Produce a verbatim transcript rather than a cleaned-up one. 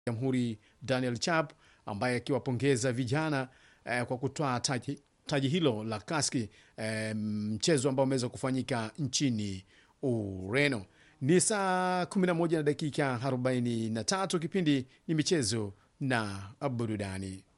Jamhuri Daniel Chap, ambaye akiwapongeza vijana eh, kwa kutoa taji, taji hilo la Kaski, eh, mchezo ambao umeweza kufanyika nchini Ureno. Ni saa kumi na moja na dakika arobaini na tatu. Kipindi ni michezo na burudani.